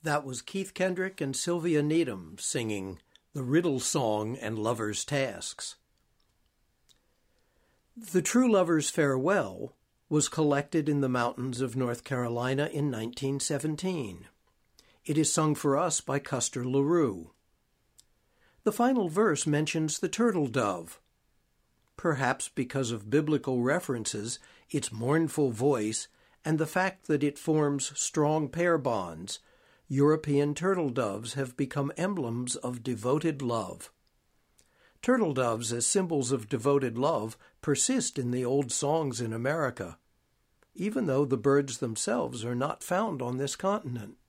That was Keith Kendrick and Sylvia Needham singing The Riddle Song and Lover's Tasks. The True Lover's Farewell was collected in the mountains of North Carolina in 1917. It is sung for us by Custer LaRue. The final verse mentions the turtle dove. Perhaps because of biblical references, its mournful voice, and the fact that it forms strong pair bonds, European turtle doves have become emblems of devoted love. Turtle doves as symbols of devoted love persist in the old songs in America, even though the birds themselves are not found on this continent.